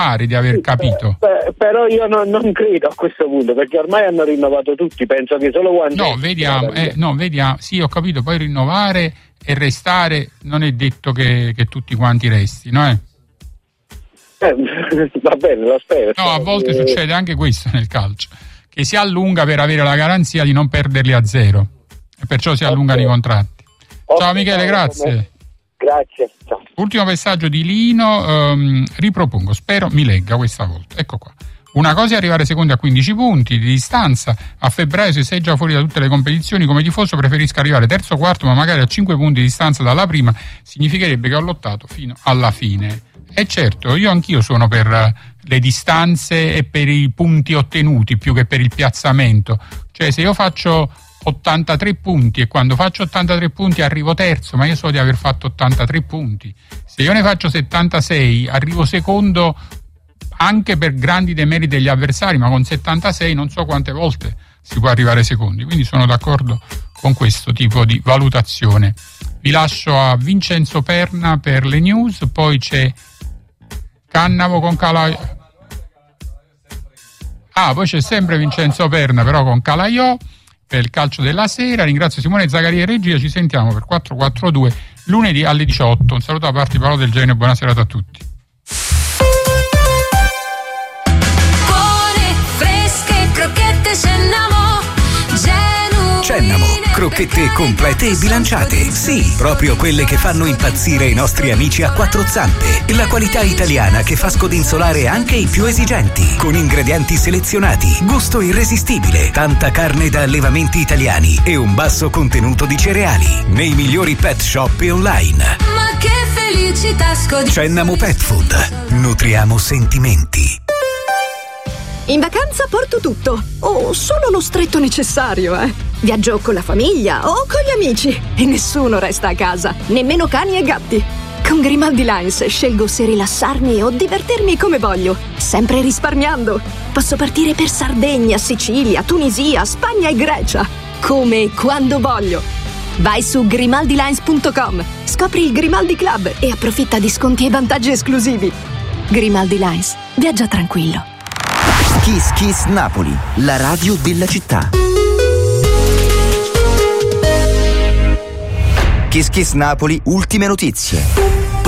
pare di aver capito. Però io non credo a questo punto, perché ormai hanno rinnovato tutti, penso che solo quando... No, vediamo, sì, ho capito, poi rinnovare e restare non è detto che tutti quanti restino, Va bene, lo spero. No, a volte succede anche questo nel calcio, che si allunga per avere la garanzia di non perderli a zero, e perciò si allungano i contratti. Ciao Michele, grazie. Grazie. Ciao. Ultimo messaggio di Lino, ripropongo, spero mi legga questa volta. Ecco qua. Una cosa è arrivare secondi a 15 punti di distanza. A febbraio, se sei già fuori da tutte le competizioni, come tifoso preferisco arrivare terzo o quarto, ma magari a 5 punti di distanza dalla prima. Significherebbe che ho lottato fino alla fine. E certo, io anch'io sono per le distanze e per i punti ottenuti più che per il piazzamento. Cioè, se io faccio 83 punti e quando faccio 83 punti arrivo terzo, ma io so di aver fatto 83 punti. Se io ne faccio 76 arrivo secondo anche per grandi demeriti degli avversari, ma con 76 non so quante volte si può arrivare secondi, quindi sono d'accordo con questo tipo di valutazione. Vi lascio a Vincenzo Perna per le news, poi c'è Cannavo con Calaiò. Poi c'è sempre Vincenzo Perna però con Calaiò per il calcio della sera. Ringrazio Simone Zaccaria e regia, ci sentiamo per 442 lunedì alle 18. Un saluto da parte di Paolo Del Genio e buona serata a tutti. Cennamo, crocchette complete e bilanciate. Sì, proprio quelle che fanno impazzire i nostri amici a quattro zampe. La qualità italiana che fa scodinzolare anche i più esigenti. Con ingredienti selezionati, gusto irresistibile, tanta carne da allevamenti italiani e un basso contenuto di cereali. Nei migliori pet shop e online. Ma che felicità Cennamo Pet Food. Nutriamo sentimenti. In vacanza porto tutto, o solo lo stretto necessario, Viaggio con la famiglia o con gli amici e nessuno resta a casa, nemmeno cani e gatti. Con Grimaldi Lines scelgo se rilassarmi o divertirmi come voglio, sempre risparmiando. Posso partire per Sardegna, Sicilia, Tunisia, Spagna e Grecia, come e quando voglio. Vai su grimaldilines.com, scopri il Grimaldi Club e approfitta di sconti e vantaggi esclusivi. Grimaldi Lines, viaggia tranquillo. Kiss Kiss Napoli, la radio della città. Kiss Kiss Napoli, ultime notizie.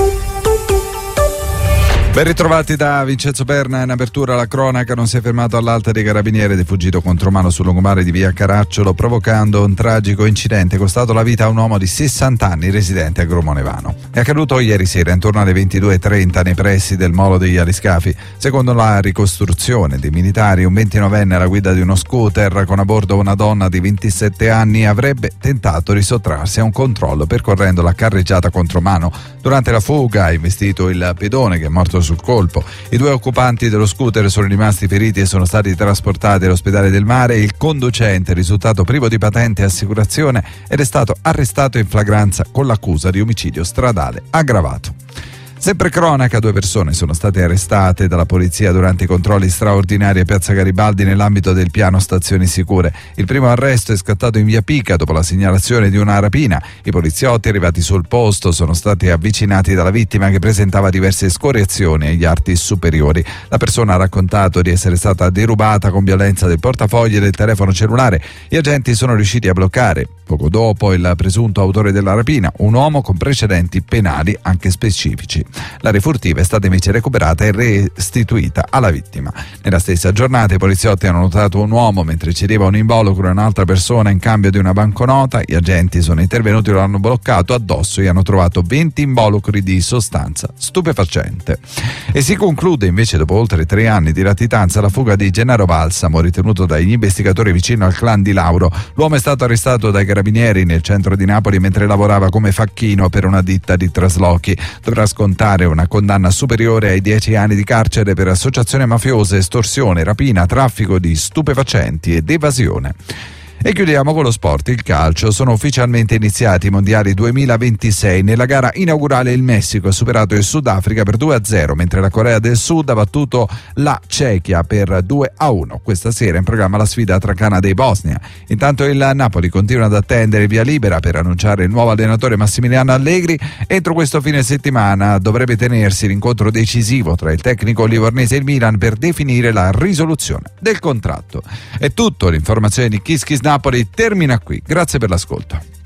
Ben ritrovati da Vincenzo Perna. In apertura la cronaca: non si è fermato all'Alta dei Carabinieri ed è fuggito contromano sul lungomare di via Caracciolo, provocando un tragico incidente costato la vita a un uomo di 60 anni residente a Gromonevano. È accaduto ieri sera intorno alle 22:30 nei pressi del molo degli Aliscafi. Secondo la ricostruzione dei militari, un 29enne alla guida di uno scooter con a bordo una donna di 27 anni avrebbe tentato di sottrarsi a un controllo percorrendo la carreggiata contromano. Durante la fuga ha investito il pedone, che è morto sul colpo. I due occupanti dello scooter sono rimasti feriti e sono stati trasportati all'ospedale del Mare. Il conducente è risultato privo di patente e assicurazione ed è stato arrestato in flagranza con l'accusa di omicidio stradale aggravato. Sempre cronaca, 2 persone sono state arrestate dalla polizia durante i controlli straordinari a Piazza Garibaldi nell'ambito del piano Stazioni Sicure. Il primo arresto è scattato in via Pica dopo la segnalazione di una rapina. I poliziotti arrivati sul posto sono stati avvicinati dalla vittima, che presentava diverse scoriazioni agli arti superiori. La persona ha raccontato di essere stata derubata con violenza del portafogli e del telefono cellulare. Gli agenti sono riusciti a bloccare, poco dopo, il presunto autore della rapina, un uomo con precedenti penali anche specifici. La refurtiva è stata invece recuperata e restituita alla vittima. Nella stessa giornata i poliziotti hanno notato un uomo mentre cedeva un involucro a un'altra persona in cambio di una banconota. Gli agenti sono intervenuti, lo hanno bloccato addosso e hanno trovato 20 involucri di sostanza stupefacente. E si conclude invece, dopo oltre 3 anni di latitanza, la fuga di Gennaro Balsamo, ritenuto dagli investigatori vicino al clan di Lauro. L'uomo è stato arrestato dai carabinieri nel centro di Napoli mentre lavorava come facchino per una ditta di traslochi. Dovrà scontare una condanna superiore ai 10 anni di carcere per associazione mafiosa, estorsione, rapina, traffico di stupefacenti ed evasione. E chiudiamo con lo sport, il calcio. Sono ufficialmente iniziati i mondiali 2026. Nella gara inaugurale il Messico ha superato il Sudafrica per 2-0, mentre la Corea del Sud ha battuto la Cechia per 2-1. Questa sera in programma la sfida tra Canada e Bosnia. Intanto il Napoli continua ad attendere via libera per annunciare il nuovo allenatore Massimiliano Allegri. Entro questo fine settimana dovrebbe tenersi l'incontro decisivo tra il tecnico livornese e il Milan per definire la risoluzione del contratto. È tutto, l'informazione di Kiss Kiss Napoli termina qui. Grazie per l'ascolto.